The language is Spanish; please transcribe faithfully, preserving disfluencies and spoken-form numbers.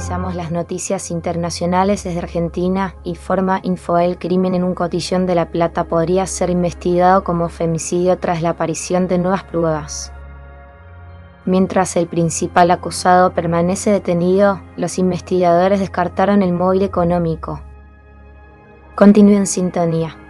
Revisamos las noticias internacionales desde Argentina y Forma Info. El crimen en un cotillón de La Plata podría ser investigado como femicidio tras la aparición de nuevas pruebas. Mientras el principal acusado permanece detenido, los investigadores descartaron el móvil económico. Continúe en sintonía.